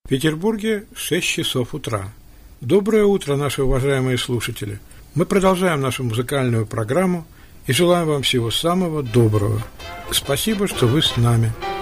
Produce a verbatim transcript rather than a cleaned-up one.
В Петербурге шесть часов утра. Доброе утро, наши уважаемые слушатели. Мы продолжаем нашу музыкальную программу и желаем вам всего самого доброго. Спасибо, что вы с нами.